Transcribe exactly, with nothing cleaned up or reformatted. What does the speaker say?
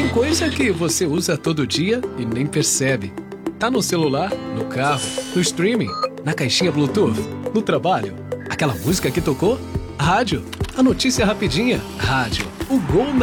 coisa que você usa todo dia e nem percebe. Tá no celular, no carro, no streaming, na caixinha Bluetooth, no trabalho. Aquela música que tocou? Rádio. A notícia rapidinha? Rádio. O gol na